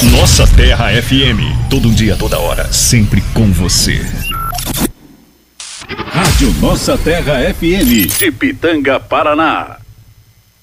Nossa Terra FM. Todo dia, toda hora, sempre com você. Rádio Nossa Terra FM. De Pitanga, Paraná.